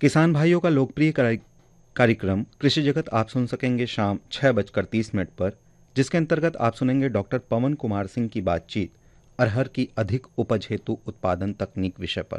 किसान भाइयों का लोकप्रिय कार्यक्रम कृषि जगत आप सुन सकेंगे शाम 6:30 पर, जिसके अंतर्गत आप सुनेंगे डॉक्टर पवन कुमार सिंह की बातचीत अरहर की अधिक उपज हेतु उत्पादन तकनीक विषय पर।